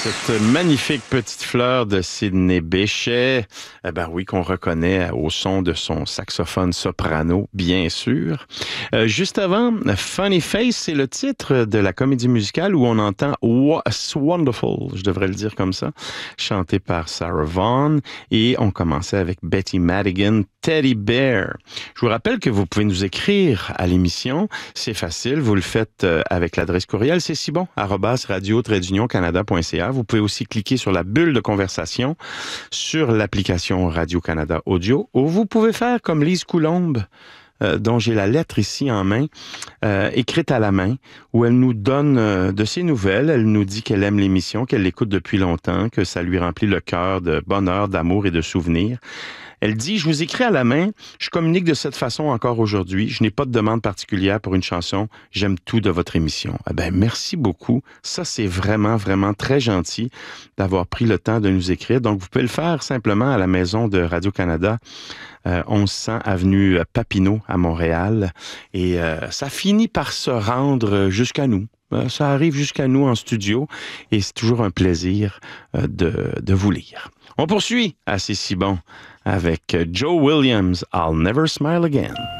cette magnifique petite fleur de Sidney Bechet, oui, qu'on reconnaît au son de son saxophone soprano, bien sûr. Juste avant, Funny Face, c'est le titre de la comédie musicale où on entend What's Wonderful, je devrais le dire comme ça, chanté par Sarah Vaughan. Et on commençait avec Betty Madigan, Teddy Bear. Je vous rappelle que vous pouvez nous écrire à l'émission. C'est facile, vous le faites avec l'adresse courriel, c'est si bon, @radio-canada.ca. Vous pouvez aussi cliquer sur la bulle de conversation sur l'application Radio-Canada Audio, ou vous pouvez faire comme Lise Coulombe, dont j'ai la lettre ici en main, écrite à la main, où elle nous donne de ses nouvelles. Elle nous dit qu'elle aime l'émission, qu'elle l'écoute depuis longtemps, que ça lui remplit le cœur de bonheur, d'amour et de souvenirs. Elle dit « Je vous écris à la main, je communique de cette façon encore aujourd'hui. Je n'ai pas de demande particulière pour une chanson. J'aime tout de votre émission. » Merci beaucoup. Ça, c'est vraiment, vraiment très gentil d'avoir pris le temps de nous écrire. Donc, vous pouvez le faire simplement à la maison de Radio-Canada, 1100 avenue Papineau à Montréal. Et ça finit par se rendre jusqu'à nous. Ça arrive jusqu'à nous en studio et c'est toujours un plaisir de vous lire. On poursuit à C'est si bon avec Joe Williams, I'll Never Smile Again.